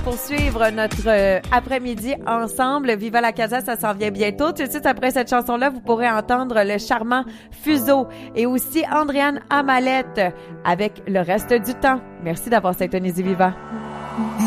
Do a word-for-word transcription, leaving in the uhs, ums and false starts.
poursuivre notre euh, après-midi ensemble. Viva la Casa, ça s'en vient bientôt. Tout de suite après cette chanson-là, vous pourrez entendre le charmant Fuseau et aussi Andréane Amalette avec Le reste du temps. Merci d'avoir syntonisé Viva.